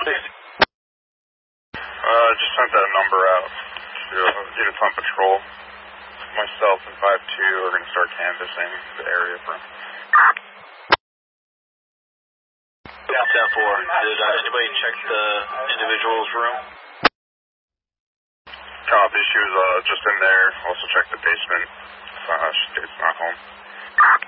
Just sent that number out to units on patrol. Myself and 5-2 are going to start canvassing the area for him. Yeah, 10-4. Did anybody check the individual's room? Copy, she was just in there. Also checked the basement. She stays not home.